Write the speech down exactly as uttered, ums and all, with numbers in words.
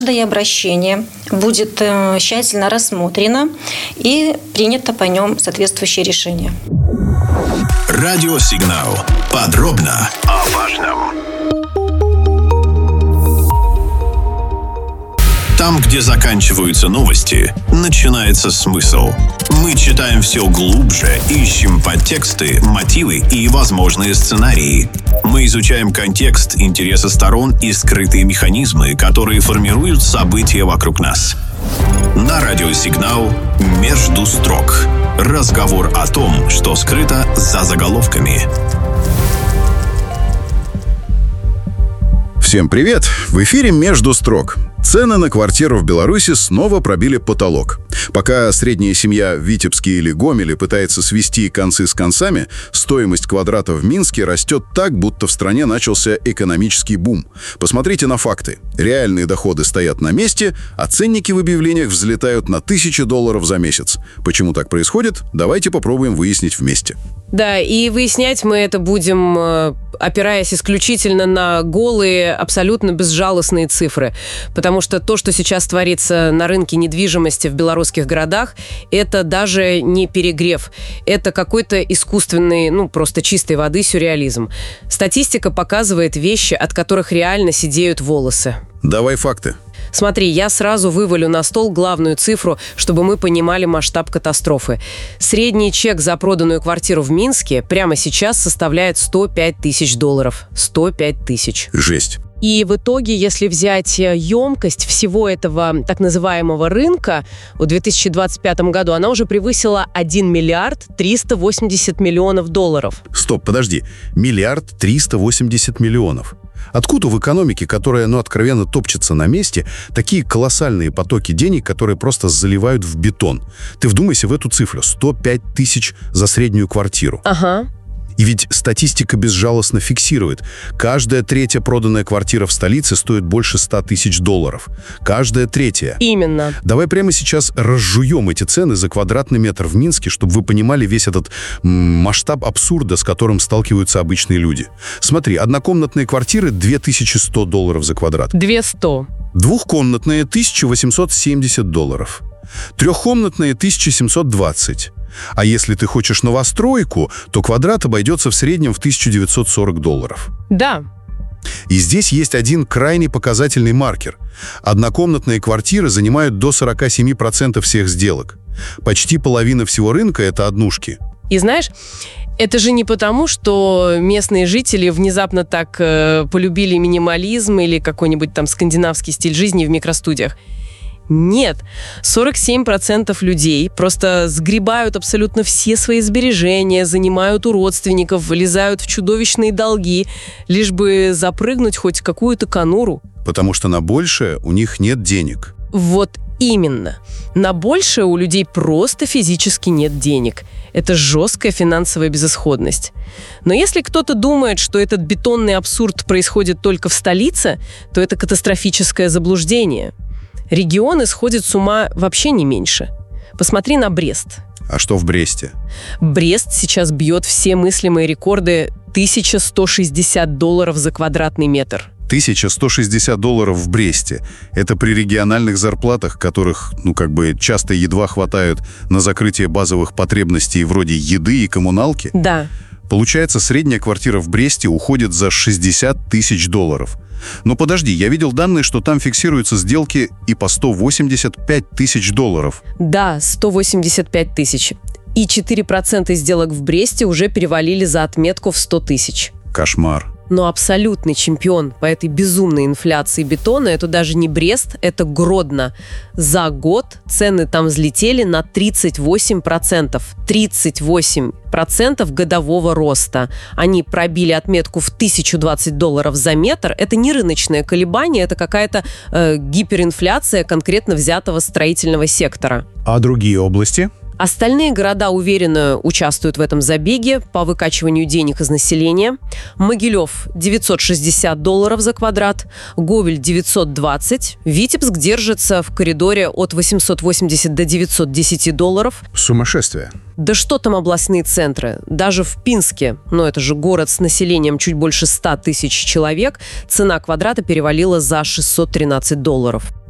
Каждое обращение будет тщательно рассмотрено и принято по нем соответствующее решение. Радиосигнал. Подробно о важном. Там, где заканчиваются новости, начинается смысл. Мы читаем все глубже, ищем подтексты, мотивы и возможные сценарии. Мы изучаем контекст, интересы сторон и скрытые механизмы, которые формируют события вокруг нас. На радиосигнал «Между строк». Разговор о том, что скрыто за заголовками. Всем привет! В эфире «Между строк». Цены на квартиру в Беларуси снова пробили потолок. Пока средняя семья в Витебске или Гомеле пытается свести концы с концами, стоимость квадрата в Минске растет так, будто в стране начался экономический бум. Посмотрите на факты. Реальные доходы стоят на месте, а ценники в объявлениях взлетают на тысячи долларов за месяц. Почему так происходит? Давайте попробуем выяснить вместе. Да, и выяснять мы это будем, опираясь исключительно на голые, абсолютно безжалостные цифры. Потому что то, что сейчас творится на рынке недвижимости в белорусских городах, это даже не перегрев. Это какой-то искусственный, ну, просто чистой воды сюрреализм. Статистика показывает вещи, от которых реально сидеют волосы. Давай факты. Смотри, я сразу вывалю на стол главную цифру, чтобы мы понимали масштаб катастрофы. Средний чек за проданную квартиру в Минске прямо сейчас составляет сто пять тысяч долларов. сто пять тысяч. Жесть. И в итоге, если взять емкость всего этого так называемого рынка, в две тысячи двадцать пятом году она уже превысила один миллиард триста восемьдесят миллионов долларов. Стоп, подожди. Миллиард триста восемьдесят миллионов. Откуда в экономике, которая, ну, откровенно топчется на месте, такие колоссальные потоки денег, которые просто заливают в бетон? Ты вдумайся в эту цифру. сто пять тысяч за среднюю квартиру. Ага. И ведь статистика безжалостно фиксирует. Каждая третья проданная квартира в столице стоит больше ста тысяч долларов. Каждая третья. Именно. Давай прямо сейчас разжуем эти цены за квадратный метр в Минске, чтобы вы понимали весь этот м, масштаб абсурда, с которым сталкиваются обычные люди. Смотри, однокомнатные квартиры две тысячи сто долларов за квадрат. две сто. Двухкомнатные тысяча восемьсот семьдесят долларов. Трехкомнатные тысяча семьсот двадцать. А если ты хочешь новостройку, то квадрат обойдется в среднем в тысячу девятьсот сорок долларов. Да. И здесь есть один крайне показательный маркер. Однокомнатные квартиры занимают до сорок семь процентов всех сделок. Почти половина всего рынка – это однушки. И знаешь, это же не потому, что местные жители внезапно так э, полюбили минимализм или какой-нибудь там скандинавский стиль жизни в микростудиях. Нет, сорок семь процентов людей просто сгребают абсолютно все свои сбережения, занимают у родственников, влезают в чудовищные долги, лишь бы запрыгнуть хоть в какую-то конуру. Потому что на большее у них нет денег. Вот именно. На большее у людей просто физически нет денег. Это жесткая финансовая безысходность. Но если кто-то думает, что этот бетонный абсурд происходит только в столице, то это катастрофическое заблуждение. Регионы сходят с ума вообще не меньше. Посмотри на Брест. А что в Бресте? Брест сейчас бьет все мыслимые рекорды тысяча сто шестьдесят долларов за квадратный метр. тысяча сто шестьдесят долларов в Бресте. Это при региональных зарплатах, которых, ну, как бы часто едва хватает на закрытие базовых потребностей вроде еды и коммуналки. Да. Получается, средняя квартира в Бресте уходит за шестьдесят тысяч долларов. Но подожди, я видел данные, что там фиксируются сделки и по сто восемьдесят пять тысяч долларов. Да, сто восемьдесят пять тысяч. И четыре процента сделок в Бресте уже перевалили за отметку в сто тысяч. Кошмар. Но абсолютный чемпион по этой безумной инфляции бетона – это даже не Брест, это Гродно. За год цены там взлетели на тридцать восемь процентов. тридцать восемь процентов годового роста. Они пробили отметку в тысячу двадцать долларов за метр. Это не рыночное колебание, это какая-то э, гиперинфляция конкретно взятого строительного сектора. А другие области? Остальные города уверенно участвуют в этом забеге по выкачиванию денег из населения. Могилев – девятьсот шестьдесят долларов за квадрат, Говель – девятьсот двадцать, Витебск держится в коридоре от восемьсот восемьдесят до девятьсот десять долларов. Сумасшествие. Да что там областные центры? Даже в Пинске, ну это же город с населением чуть больше ста тысяч человек, цена квадрата перевалила за шестьсот тринадцать долларов.